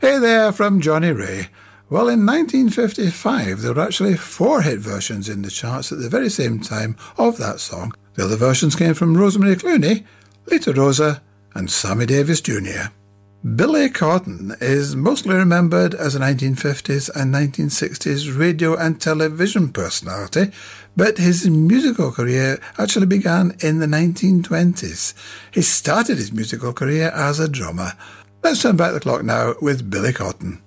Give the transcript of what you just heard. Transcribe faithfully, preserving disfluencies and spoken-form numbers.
Hey There from Johnny Ray. Well, in nineteen fifty-five, there were actually four hit versions in the charts at the very same time of that song. The other versions came from Rosemary Clooney, Lita Rosa, and Sammy Davis Junior Billy Cotton is mostly remembered as a nineteen fifties and nineteen sixties radio and television personality, but his musical career actually began in the nineteen twenties. He started his musical career as a drummer. Let's turn back the clock now with Billy Cotton.